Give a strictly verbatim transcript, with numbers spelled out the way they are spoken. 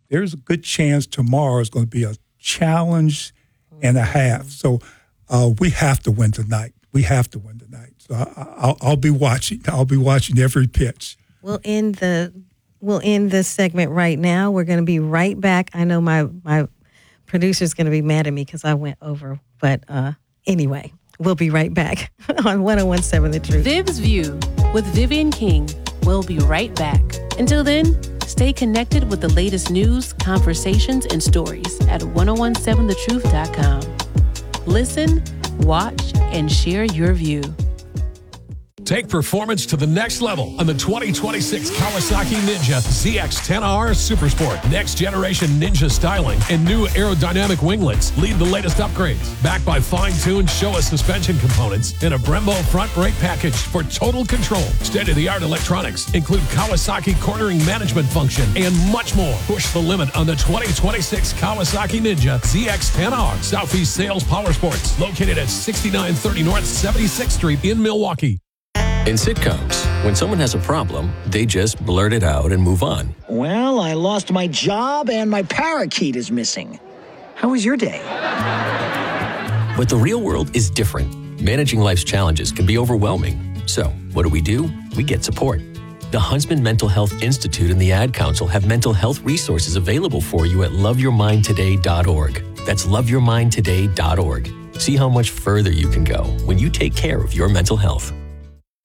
there's a good chance tomorrow is going to be a challenge and a half. So uh, we have to win tonight. We have to win tonight. So I, I'll, I'll be watching. I'll be watching every pitch. We'll end the we'll end this segment right now. We're going to be right back. I know my my producer's going to be mad at me because I went over, but uh, anyway, we'll be right back on one oh one point seven The Truth. Viv's View with Vivian King. We'll be right back. Until then, stay connected with the latest news, conversations, and stories at ten seventeen the truth dot com. Listen, watch, and share your view. Take performance to the next level on the twenty twenty-six Kawasaki Ninja Z X ten R Supersport. Next generation Ninja styling and new aerodynamic winglets lead the latest upgrades. Backed by fine-tuned Showa suspension components and a Brembo front brake package for total control. State-of-the-art electronics include Kawasaki cornering management function and much more. Push the limit on the twenty twenty-six Kawasaki Ninja Z X ten R. Southeast Sales Power Sports, located at sixty-nine thirty North seventy-sixth Street in Milwaukee. In sitcoms, when someone has a problem, they just blurt it out and move on. Well, I lost my job and my parakeet is missing. How was your day? But the real world is different. Managing life's challenges can be overwhelming. So, what do we do? We get support. The Huntsman Mental Health Institute and the Ad Council have mental health resources available for you at love your mind today dot org. That's love your mind today dot org. See how much further you can go when you take care of your mental health.